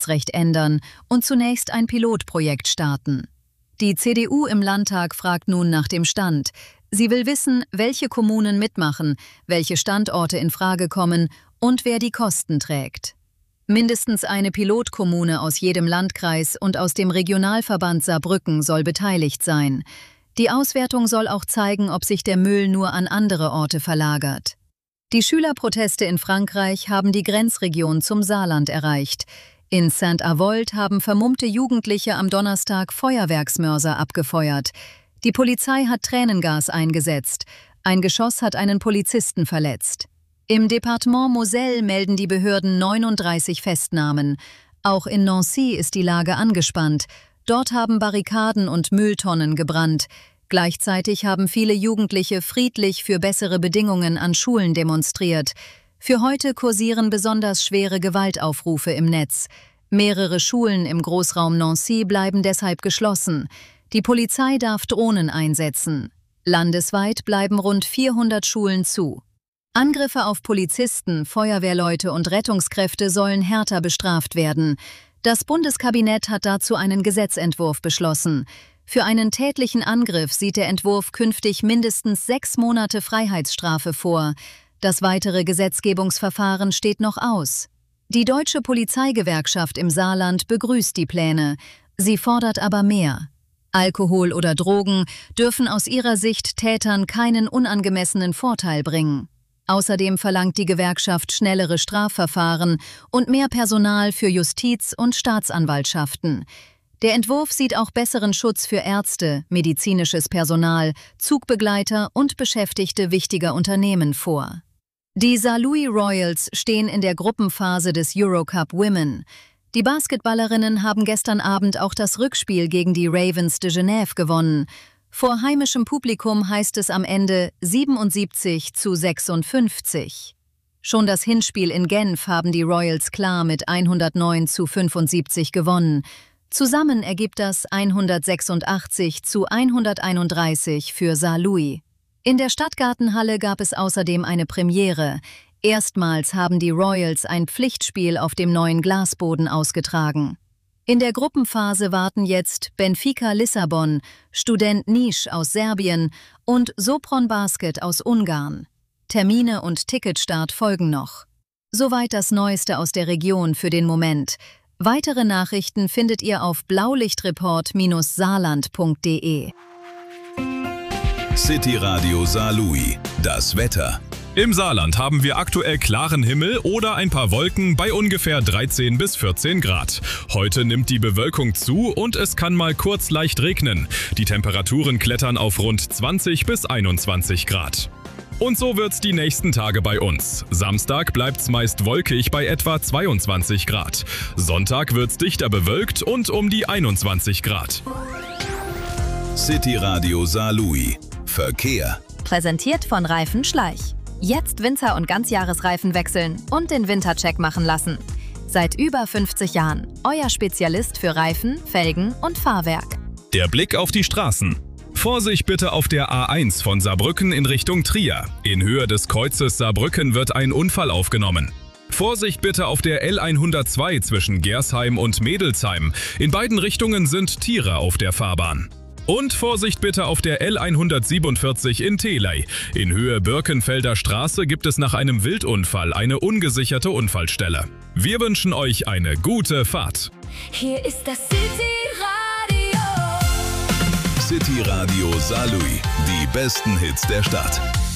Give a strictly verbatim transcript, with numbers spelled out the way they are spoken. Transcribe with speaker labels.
Speaker 1: Verkehrsrecht ändern und zunächst ein Pilotprojekt starten. Die C D U im Landtag fragt nun nach dem Stand. Sie will wissen, welche Kommunen mitmachen, welche Standorte in Frage kommen und wer die Kosten trägt. Mindestens eine Pilotkommune aus jedem Landkreis und aus dem Regionalverband Saarbrücken soll beteiligt sein. Die Auswertung soll auch zeigen, ob sich der Müll nur an andere Orte verlagert. Die Schülerproteste in Frankreich haben die Grenzregion zum Saarland erreicht. In Saint-Avold haben vermummte Jugendliche am Donnerstag Feuerwerksmörser abgefeuert. Die Polizei hat Tränengas eingesetzt. Ein Geschoss hat einen Polizisten verletzt. Im Departement Moselle melden die Behörden neununddreißig Festnahmen. Auch in Nancy ist die Lage angespannt. Dort haben Barrikaden und Mülltonnen gebrannt. Gleichzeitig haben viele Jugendliche friedlich für bessere Bedingungen an Schulen demonstriert. Für heute kursieren besonders schwere Gewaltaufrufe im Netz. Mehrere Schulen im Großraum Nancy bleiben deshalb geschlossen. Die Polizei darf Drohnen einsetzen. Landesweit bleiben rund vierhundert Schulen zu. Angriffe auf Polizisten, Feuerwehrleute und Rettungskräfte sollen härter bestraft werden. Das Bundeskabinett hat dazu einen Gesetzentwurf beschlossen. Für einen tätlichen Angriff sieht der Entwurf künftig mindestens sechs Monate Freiheitsstrafe vor. Das weitere Gesetzgebungsverfahren steht noch aus. Die Deutsche Polizeigewerkschaft im Saarland begrüßt die Pläne. Sie fordert aber mehr. Alkohol oder Drogen dürfen aus ihrer Sicht Tätern keinen unangemessenen Vorteil bringen. Außerdem verlangt die Gewerkschaft schnellere Strafverfahren und mehr Personal für Justiz- und Staatsanwaltschaften. Der Entwurf sieht auch besseren Schutz für Ärzte, medizinisches Personal, Zugbegleiter und Beschäftigte wichtiger Unternehmen vor. Die Saarlouis Royals stehen in der Gruppenphase des Eurocup Women. Die Basketballerinnen haben gestern Abend auch das Rückspiel gegen die Ravens de Genève gewonnen. Vor heimischem Publikum heißt es am Ende siebenundsiebzig zu sechsundfünfzig. Schon das Hinspiel in Genf haben die Royals klar mit hundertneun zu fünfundsiebzig gewonnen. Zusammen ergibt das hundertsechsundachtzig zu hunderteinunddreißig für Saarlouis. In der Stadtgartenhalle gab es außerdem eine Premiere. Erstmals haben die Royals ein Pflichtspiel auf dem neuen Glasboden ausgetragen. In der Gruppenphase warten jetzt Benfica Lissabon, Student Niš aus Serbien und Sopron Basket aus Ungarn. Termine und Ticketstart folgen noch. Soweit das Neueste aus der Region für den Moment. Weitere Nachrichten findet ihr auf blaulichtreport Bindestrich saarland punkt de.
Speaker 2: City Radio Saarlouis. Das Wetter.
Speaker 3: Im Saarland haben wir aktuell klaren Himmel oder ein paar Wolken bei ungefähr dreizehn bis vierzehn Grad. Heute nimmt die Bewölkung zu und es kann mal kurz leicht regnen. Die Temperaturen klettern auf rund zwanzig bis einundzwanzig Grad. Und so wird's die nächsten Tage bei uns. Samstag bleibt's meist wolkig bei etwa zweiundzwanzig Grad. Sonntag wird's dichter bewölkt und um die einundzwanzig Grad.
Speaker 2: City Radio Saarlouis. Verkehr.
Speaker 4: Präsentiert von Reifen Schleich. Jetzt Winter- und Ganzjahresreifen wechseln und den Wintercheck machen lassen. Seit über fünfzig Jahren euer Spezialist für Reifen, Felgen und Fahrwerk.
Speaker 3: Der Blick auf die Straßen. Vorsicht bitte auf der A eins von Saarbrücken in Richtung Trier. In Höhe des Kreuzes Saarbrücken wird ein Unfall aufgenommen. Vorsicht bitte auf der L hundertzwei zwischen Gersheim und Mädelsheim. In beiden Richtungen sind Tiere auf der Fahrbahn. Und Vorsicht bitte auf der L hundertsiebenundvierzig in Theley. In Höhe Birkenfelder Straße gibt es nach einem Wildunfall eine ungesicherte Unfallstelle. Wir wünschen euch eine gute Fahrt.
Speaker 5: Hier ist das City Radio.
Speaker 2: City Radio Saarlouis. Die besten Hits der Stadt.